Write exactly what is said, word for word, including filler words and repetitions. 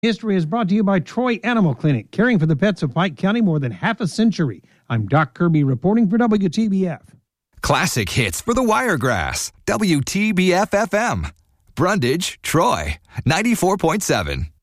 History is brought to you by Troy Animal Clinic, caring for the pets of Pike County more than half a century. I'm Doc Kirby reporting for W T B F. Classic hits for the Wiregrass. W T B F F M. Brundage, Troy, ninety-four point seven.